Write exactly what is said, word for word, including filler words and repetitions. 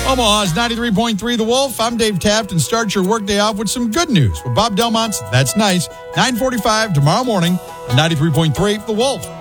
Omaha's ninety-three point three The Wolf. I'm Dave Taft, and start your workday off with some good news with Bob Delmont's That's Nice. nine forty-five tomorrow morning on ninety-three point three The Wolf.